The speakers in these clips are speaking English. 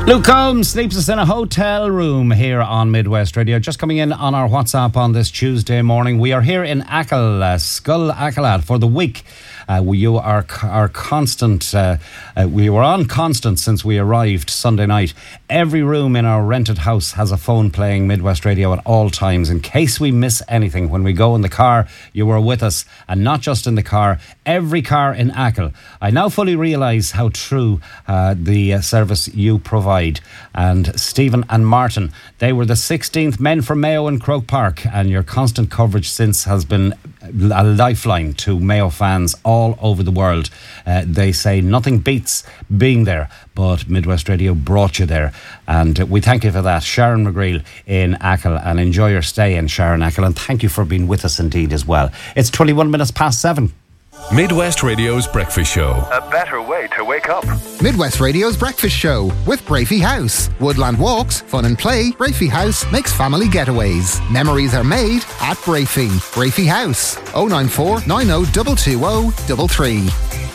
Luke Combs sleeps us in a hotel room here on Midwest Radio. Just coming in on our WhatsApp on this Tuesday morning. We are here in Achill, Schull Achill for the week. You are our constant. We were on constant since we arrived Sunday night. Every room in our rented house has a phone playing Midwest Radio at all times in case we miss anything. When we go in the car, you were with us, and not just in the car. Every car in Achill. I now fully realise how true the service you provide. And Stephen and Martin, they were the 16th men from Mayo and Croke Park, and your constant coverage since has been a lifeline to Mayo fans all over the world. They say nothing beats being there, but Midwest Radio brought you there, and we thank you for that. Sharon McGreal in Achill, and enjoy your stay in Sharon Achill, and thank you for being with us indeed as well. It's 21 minutes past 7. Midwest Radio's Breakfast Show. A better way to wake up. Midwest Radio's Breakfast Show with Brafey House. Woodland walks, fun and play. Brafey House makes family getaways. Memories are made at Brafey. Brafey House. 094 90 220 33.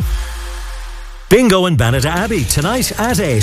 Bingo in Banata Abbey tonight at 8.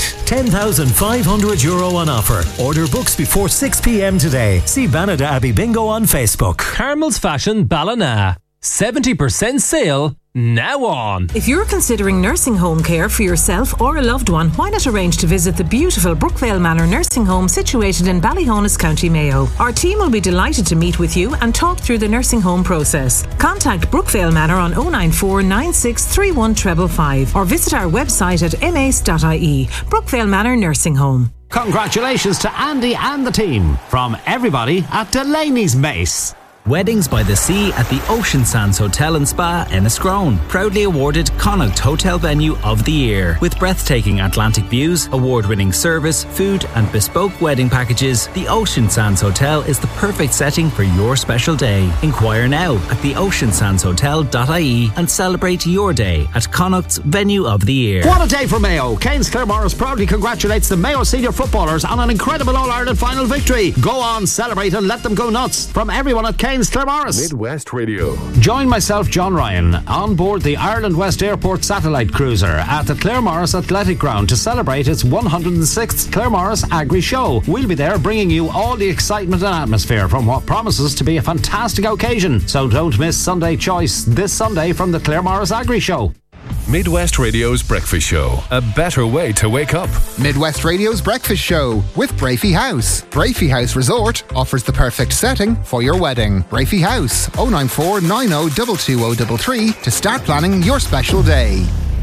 €10,500 on offer. Order books before 6 p.m. today. See Banata Abbey Bingo on Facebook. Carmel's Fashion Ballina. 70% sale now on. If you're considering nursing home care for yourself or a loved one, why not arrange to visit the beautiful Brookvale Manor Nursing Home situated in Ballyhonus, County Mayo. Our team will be delighted to meet with you and talk through the nursing home process. Contact Brookvale Manor on 094 9631 555 or visit our website at mace.ie. Brookvale Manor Nursing Home. Congratulations to Andy and the team from everybody at Delaney's Mace. Weddings by the Sea at the Ocean Sands Hotel and Spa, Enniscrone. Proudly awarded Connacht Hotel Venue of the Year. With breathtaking Atlantic views, award-winning service, food and bespoke wedding packages, the Ocean Sands Hotel is the perfect setting for your special day. Inquire now at theoceansandshotel.ie and celebrate your day at Connacht's Venue of the Year. What a day for Mayo. Cairns Claremorris proudly congratulates the Mayo senior footballers on an incredible All-Ireland final victory. Go on, celebrate and let them go nuts. From everyone at Cairns Claremorris. Midwest Radio. Join myself, John Ryan, on board the Ireland West Airport satellite cruiser at the Claremorris Athletic Ground to celebrate its 106th Claremorris Agri Show. We'll be there bringing you all the excitement and atmosphere from what promises to be a fantastic occasion. So don't miss Sunday Choice this Sunday from the Claremorris Agri Show. Midwest Radio's Breakfast Show. A better way to wake up. Midwest Radio's Breakfast Show with Brafey House. Brafey House Resort offers the perfect setting for your wedding. Brafey House. 094 90 220 33 to start planning your special day.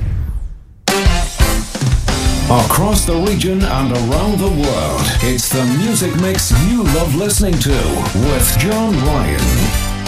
Across the region and around the world, it's the music mix you love listening to with John Ryan.